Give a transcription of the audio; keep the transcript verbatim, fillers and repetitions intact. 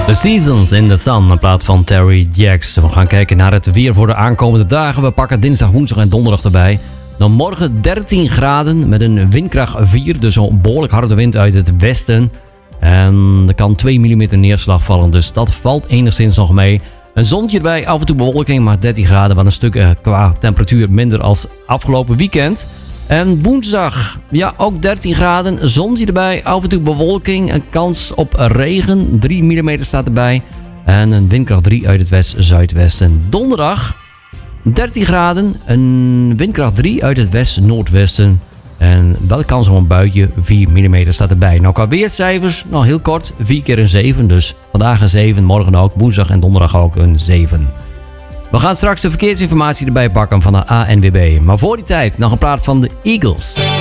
The Seasons in the Sun, in plaats van Terry Jacks. We gaan kijken naar het weer voor de aankomende dagen. We pakken dinsdag, woensdag en donderdag erbij. Dan morgen dertien graden met een windkracht vier. Dus een behoorlijk harde wind uit het westen. En er kan twee millimeter neerslag vallen. Dus dat valt enigszins nog mee. Een zonnetje erbij, af en toe bewolking. Maar dertien graden, wat een stuk uh, qua temperatuur minder als afgelopen weekend. En woensdag, ja, ook dertien graden, zonnetje erbij, af en toe bewolking, een kans op regen, drie millimeter staat erbij. En een windkracht drie uit het west-zuidwesten. Donderdag, dertien graden, een windkracht drie uit het west-noordwesten. En wel kans op een buitje, vier millimeter staat erbij. Nou, qua weercijfers, nou heel kort, vier keer een zeven. Dus vandaag een zeven, morgen ook, woensdag en donderdag ook een zeven. We gaan straks de verkeersinformatie erbij pakken van de A N W B. Maar voor die tijd nog een plaat van de Eagles.